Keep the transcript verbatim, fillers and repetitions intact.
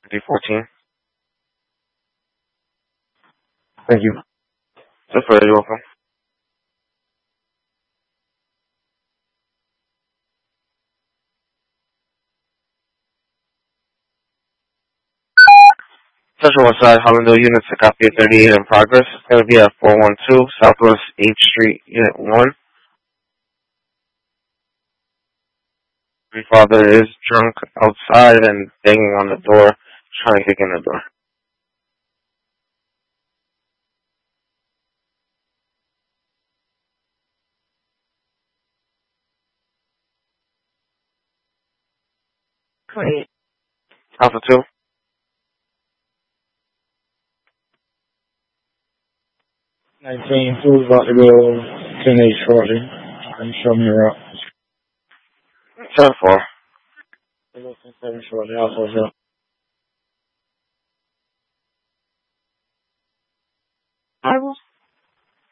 D fourteen. Thank you. Just for you're welcome. Central Westside, Hollandale Unit to copy of thirty-eight in progress. It's going to be at four one two Southwest eighth Street, Unit one. My father is drunk outside and banging on the door, trying to kick in the door. Wait. Alpha two. nineteen, who's about to go ten eight shortly. Can you show me around? Seven four. seven shortly, Alpha zero. I will